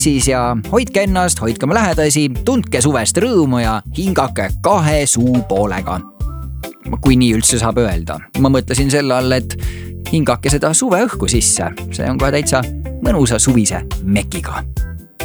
siis ja hoidke ennast, hoidke oma lähedasi, tundke suvest rõõmu ja hingake 2 suupoolega. Kui nii üldse saab öelda. Ma mõtlesin selle all, et hingake seda suve õhku sisse. See on kohe täitsa mõnusa suvise mekiga.